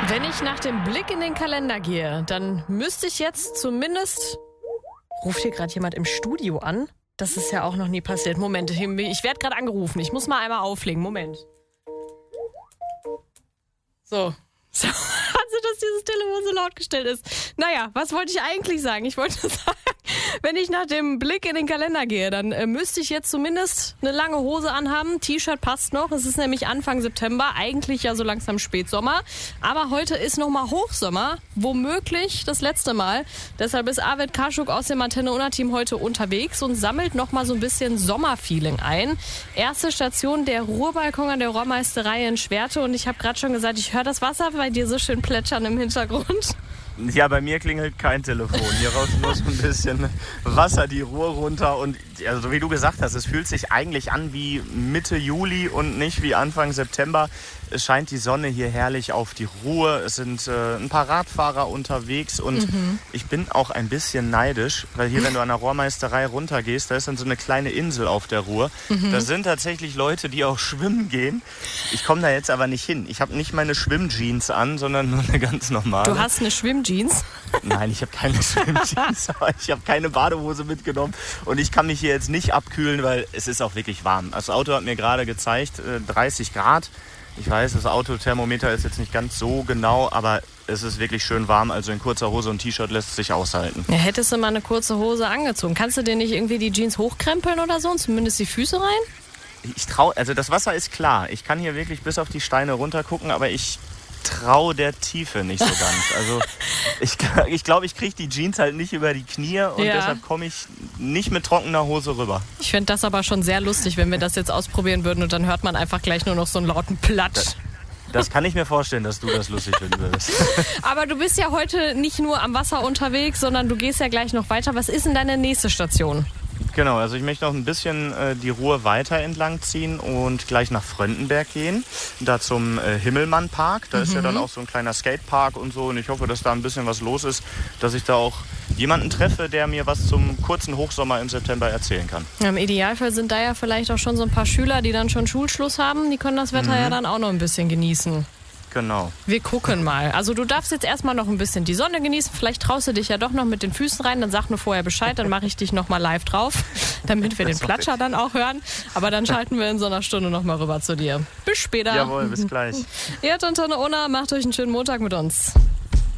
Wenn ich nach dem Blick in den Kalender gehe, dann müsste ich jetzt zumindest... Ruft hier gerade jemand im Studio an? Das ist ja auch noch nie passiert. Moment, ich werde gerade angerufen. Ich muss mal einmal auflegen. Moment. So. Also, dass dieses Telefon so laut gestellt ist. Naja, was wollte ich eigentlich sagen? Ich wollte sagen, wenn ich nach dem Blick in den Kalender gehe, dann müsste ich jetzt zumindest eine lange Hose anhaben. T-Shirt passt noch. Es ist nämlich Anfang September, eigentlich ja so langsam Spätsommer. Aber heute ist nochmal Hochsommer, womöglich das letzte Mal. Deshalb ist Arvid Kaschuk aus dem Antenne Unna Team heute unterwegs und sammelt nochmal so ein bisschen Sommerfeeling ein. Erste Station der Ruhrbalkon an der Rohrmeisterei in Schwerte. Und ich habe gerade schon gesagt, ich höre das Wasser bei dir so schön plätschern im Hintergrund. Ja, bei mir klingelt kein Telefon. Hier raus nur so ein bisschen Wasser die Ruhr runter. Und also, wie du gesagt hast, es fühlt sich eigentlich an wie Mitte Juli und nicht wie Anfang September. Es scheint die Sonne hier herrlich auf die Ruhr. Es sind ein paar Radfahrer unterwegs und ich bin auch ein bisschen neidisch, weil hier, wenn du an der Rohrmeisterei runtergehst, da ist dann so eine kleine Insel auf der Ruhr. Da sind tatsächlich Leute, die auch schwimmen gehen. Ich komme da jetzt aber nicht hin. Ich habe nicht meine Schwimmjeans an, sondern nur eine ganz normale. Du hast eine Schwimmjeans? Nein, ich habe keine Schwimmjeans, aber ich habe keine Badehose mitgenommen und ich kann mich hier jetzt nicht abkühlen, weil es ist auch wirklich warm. Das Auto hat mir gerade gezeigt, 30 Grad. Ich weiß, das Autothermometer ist jetzt nicht ganz so genau, aber es ist wirklich schön warm. Also in kurzer Hose und T-Shirt lässt es sich aushalten. Ja, hättest du mal eine kurze Hose angezogen. Kannst du dir nicht irgendwie die Jeans hochkrempeln oder so und zumindest die Füße rein? Also das Wasser ist klar. Ich kann hier wirklich bis auf die Steine runter gucken, aber ich traue der Tiefe nicht so ganz. Also ich glaube, ich kriege die Jeans halt nicht über die Knie und deshalb komme ich nicht mit trockener Hose rüber. Ich fände das aber schon sehr lustig, wenn wir das jetzt ausprobieren würden und dann hört man einfach gleich nur noch so einen lauten Platsch. Das kann ich mir vorstellen, dass du das lustig finden würdest. Aber du bist ja heute nicht nur am Wasser unterwegs, sondern du gehst ja gleich noch weiter. Was ist denn deine nächste Station? Genau, also ich möchte noch ein bisschen die Ruhr weiter entlang ziehen und gleich nach Fröndenberg gehen, da zum Himmelmann-Park. Da ist ja dann auch so ein kleiner Skatepark und so und ich hoffe, dass da ein bisschen was los ist, dass ich da auch jemanden treffe, der mir was zum kurzen Hochsommer im September erzählen kann. Im Idealfall sind da ja vielleicht auch schon so ein paar Schüler, die dann schon Schulschluss haben. Die können das Wetter ja dann auch noch ein bisschen genießen. Genau. Wir gucken mal. Also du darfst jetzt erstmal noch ein bisschen die Sonne genießen. Vielleicht traust du dich ja doch noch mit den Füßen rein. Dann sag nur vorher Bescheid, dann mache ich dich nochmal live drauf, damit wir den Platscher dann auch hören. Aber dann schalten wir in so einer Stunde nochmal rüber zu dir. Bis später. Jawohl, bis gleich. Ihr habt Antenne Unna, macht euch einen schönen Montag mit uns.